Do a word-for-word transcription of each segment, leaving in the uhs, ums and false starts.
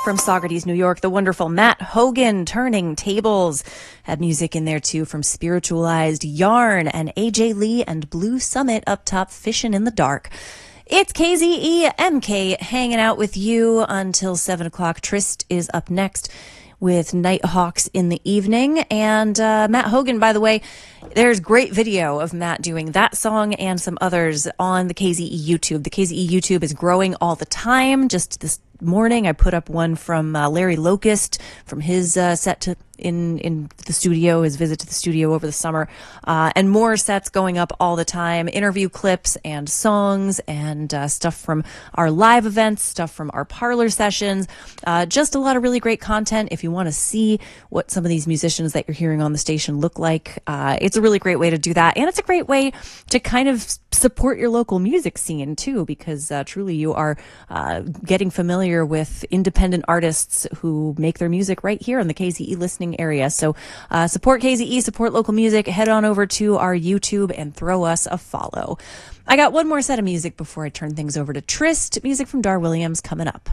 From Saugerties, New York, the wonderful Matt Hogan, Turning Tables. Had music in there too from Spiritualized, Yarn, and A J Lee and Blue Summit up top, Fishin' in the Dark. It's K Z E M K hanging out with you until seven o'clock. Trist is up next with Nighthawks in the evening. And uh, Matt Hogan, by the way, there's great video of Matt doing that song and some others on the K Z E YouTube. The K Z E YouTube is growing all the time. Just this morning, I put up one from uh, Larry Locust from his uh, set to in in the studio, his visit to the studio over the summer, uh, and more sets going up all the time. Interview clips and songs and uh, stuff from our live events, stuff from our parlor sessions. Uh, just a lot of really great content. If you want to see what some of these musicians that you're hearing on the station look like, uh, it's a really great way to do that, and it's a great way to kind of support your local music scene too, because uh, truly you are uh, getting familiar with independent artists who make their music right here in the K Z E listening area. So uh, support K Z E, support local music. Head on over to our YouTube and throw us a follow. I got one more set of music before I turn things over to Trist. Music from Dar Williams coming up.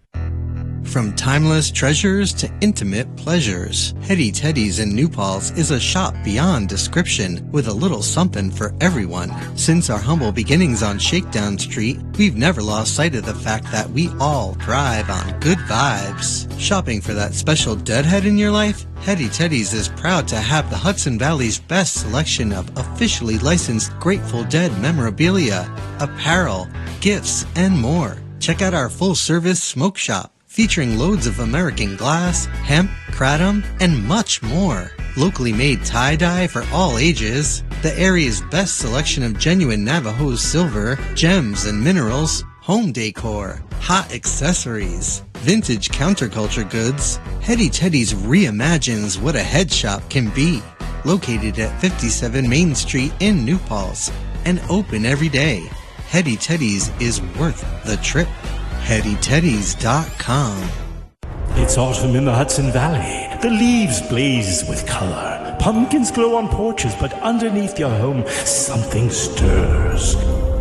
From timeless treasures to intimate pleasures, Hetty Teddy's in New Paltz is a shop beyond description with a little something for everyone. Since our humble beginnings on Shakedown Street, we've never lost sight of the fact that we all thrive on good vibes. Shopping for that special deadhead in your life? Hetty Teddy's is proud to have the Hudson Valley's best selection of officially licensed Grateful Dead memorabilia, apparel, gifts, and more. Check out our full-service smoke shop, featuring loads of American glass, hemp, kratom, and much more. Locally made tie-dye for all ages, the area's best selection of genuine Navajo silver, gems and minerals, home decor, hot accessories, vintage counterculture goods. Hetty Teddy's reimagines what a head shop can be. Located at fifty-seven Main Street in New Paltz and open every day. Hetty Teddy's is worth the trip. Hetty Teddy's dot com. It's autumn in the Hudson Valley. The leaves blaze with color. Pumpkins glow on porches, but underneath your home, something stirs.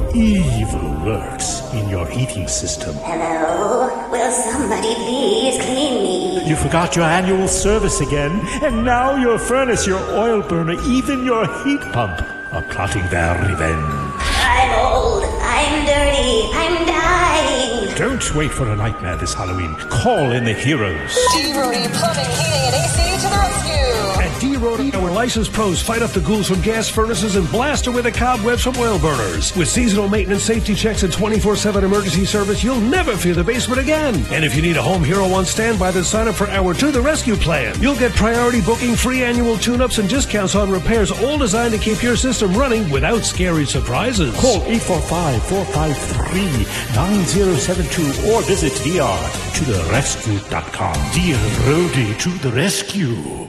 Evil lurks in your heating system. Hello? Will somebody please clean me? You forgot your annual service again, and now your furnace, your oil burner, even your heat pump are plotting their revenge. I'm old. I'm dirty. I'm dying. Don't wait for a nightmare this Halloween. Call in the heroes. D-Rody Plumbing, Heating, and A C to the rescue. At D-Rody, our licensed pros fight off the ghouls from gas furnaces and blast away the cobwebs from oil burners. With seasonal maintenance, safety checks, and twenty-four seven emergency service, you'll never fear the basement again. And if you need a home hero on standby, then sign up for our To The Rescue plan. You'll get priority booking, free annual tune-ups, and discounts on repairs, all designed to keep your system running without scary surprises. Call eight four five, four five three, nine zero seven two or visit D R to the rescue dot com. D-Rody to the rescue.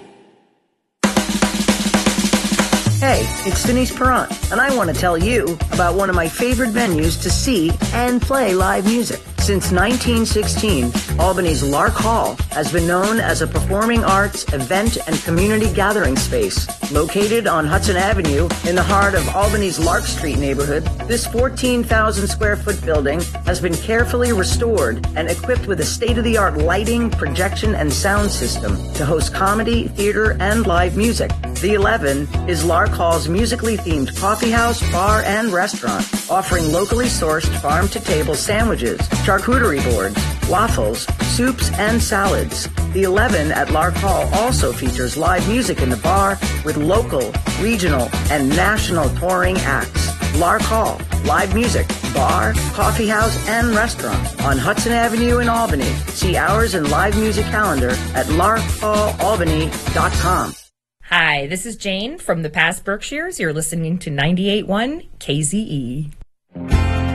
Hey, it's Denise Perrant, and I want to tell you about one of my favorite venues to see and play live music. Since nineteen sixteen, Albany's Lark Hall has been known as a performing arts, event, and community gathering space. Located on Hudson Avenue in the heart of Albany's Lark Street neighborhood, this fourteen thousand square foot building has been carefully restored and equipped with a state-of-the-art lighting, projection, and sound system to host comedy, theater, and live music. The eleven is Lark Hall's musically themed coffee house, bar, and restaurant, offering locally sourced farm-to-table sandwiches, charcuterie boards, waffles, soups, and salads. The eleven at Lark Hall also features live music in the bar with local, regional, and national touring acts. Lark Hall, live music, bar, coffee house, and restaurant on Hudson Avenue in Albany. See hours and live music calendar at lark hall albany dot com. Hi, this is Jane from the past Berkshires. You're listening to ninety-eight point one K Z E.